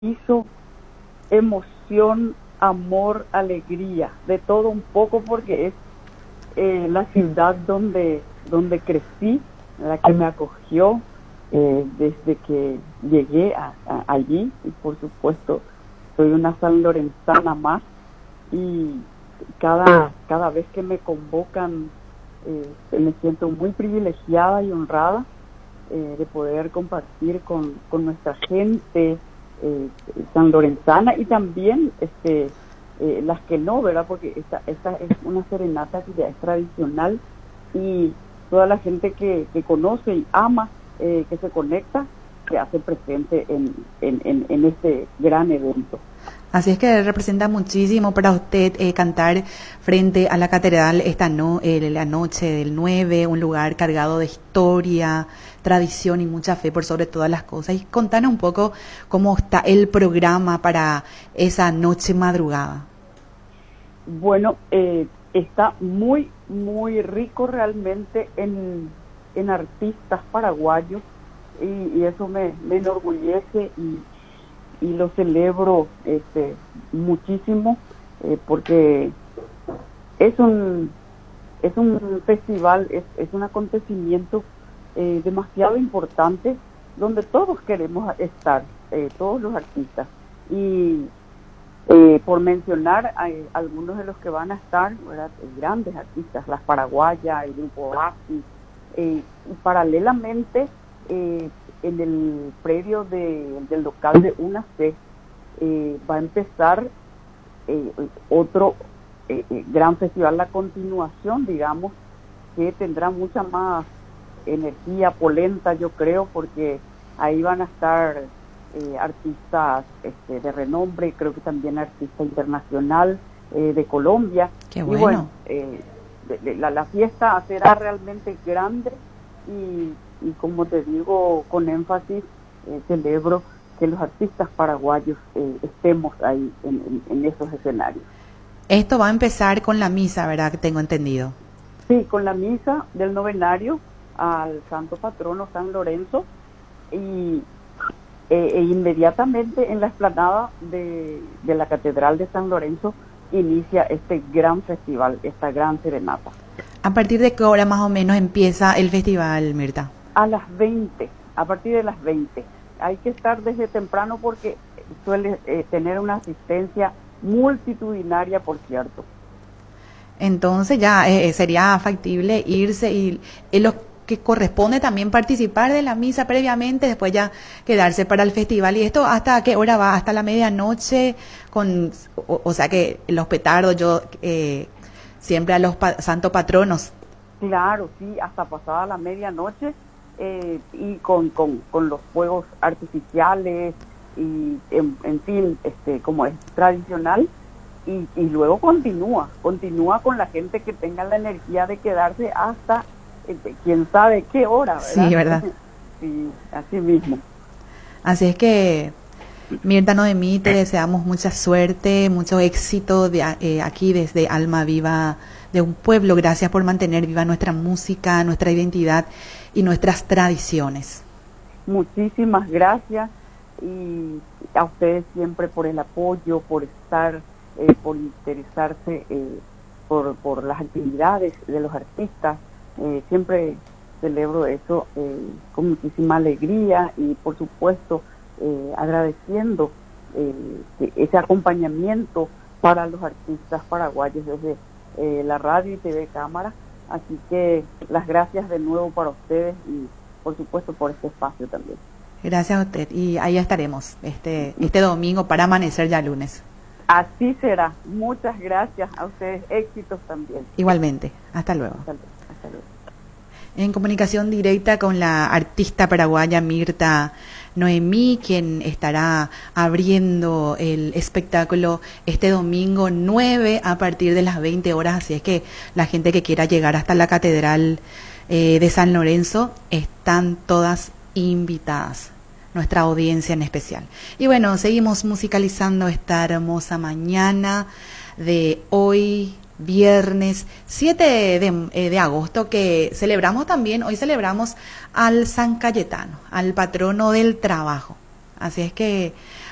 hizo emoción, amor, alegría, de todo un poco porque es la ciudad donde crecí, la que me acogió desde que llegué allí, y por supuesto soy una sanlorenzana más, y cada vez que me convocan me siento muy privilegiada y honrada de poder compartir con nuestra gente sanlorenzana, y también las que no, ¿verdad? Porque esta es una serenata que ya es tradicional, y toda la gente que conoce y ama, que se conecta, se hace presente en este gran evento. Así es que representa muchísimo para usted cantar frente a la catedral la noche del 9, un lugar cargado de historia, tradición y mucha fe por sobre todas las cosas. Y contanos un poco cómo está el programa para esa noche madrugada. Bueno, está muy, muy rico realmente en artistas paraguayos, y eso me enorgullece, y lo celebro muchísimo, porque es un festival, es un acontecimiento demasiado importante, donde todos queremos estar, todos los artistas. Y por mencionar algunos de los que van a estar, ¿verdad? Grandes artistas, las paraguayas, el grupo Oasis, y paralelamente en el predio del local de UNACE va a empezar otro gran festival, la continuación, digamos, que tendrá mucha más energía, polenta, yo creo, porque ahí van a estar artistas de renombre, creo que también artista internacional de Colombia. Qué bueno. Y bueno, la fiesta será realmente grande, y como te digo con énfasis, celebro que los artistas paraguayos estemos ahí en esos escenarios. Esto va a empezar con la misa, ¿verdad? Que tengo entendido. Sí, con la misa del novenario al Santo Patrono San Lorenzo, y inmediatamente en la explanada de la Catedral de San Lorenzo inicia este gran festival, esta gran serenata. ¿A partir de qué hora más o menos empieza el festival, Mirta? A las 20, a partir de las 20. Hay que estar desde temprano porque suele tener una asistencia multitudinaria, por cierto. Entonces ya sería factible irse, y lo que corresponde también participar de la misa previamente, después ya quedarse para el festival. ¿Y esto hasta qué hora va? ¿Hasta la medianoche? O sea que los petardos, siempre a los santos patronos. Claro, sí, hasta pasada la medianoche, y con los fuegos artificiales, y en fin, como es tradicional, y luego continúa con la gente que tenga la energía de quedarse hasta quién sabe qué hora, ¿verdad? Sí, ¿verdad? Sí, así mismo. Así es que, Mirta Noemí, te deseamos mucha suerte, mucho éxito aquí desde Alma Viva de un Pueblo. Gracias por mantener viva nuestra música, nuestra identidad y nuestras tradiciones. Muchísimas gracias, y a ustedes siempre por el apoyo, por estar, por interesarse por las actividades de los artistas. Siempre celebro eso con muchísima alegría, y por supuesto agradeciendo ese acompañamiento para los artistas paraguayos desde la radio y TV Cámara. Así que las gracias de nuevo para ustedes, y por supuesto por este espacio también. Gracias a usted, y ahí estaremos este domingo para amanecer ya lunes. Así será. Muchas gracias a ustedes, éxitos también. Igualmente, hasta luego. Hasta luego. En comunicación directa con la artista paraguaya Mirta Noemí, quien estará abriendo el espectáculo este domingo 9 a partir de las 20 horas. Así es que la gente que quiera llegar hasta la Catedral de San Lorenzo están todas invitadas, nuestra audiencia en especial. Y bueno, seguimos musicalizando esta hermosa mañana de hoy, viernes 7 de agosto, que celebramos también, hoy celebramos al San Cayetano, al patrono del trabajo. Así es que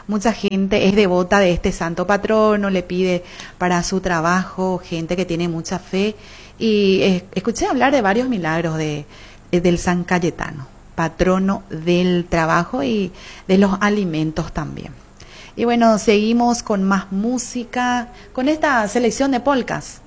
mucha gente es devota de este santo patrono, le pide para su trabajo, gente que tiene mucha fe. Y escuché hablar de varios milagros del San Cayetano, patrono del trabajo y de los alimentos también. Y bueno, seguimos con más música, con esta selección de polcas.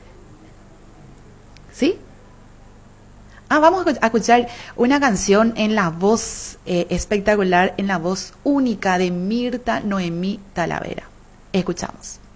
¿Sí? Vamos a escuchar una canción en la voz espectacular, en la voz única de Mirta Noemí Talavera. Escuchamos.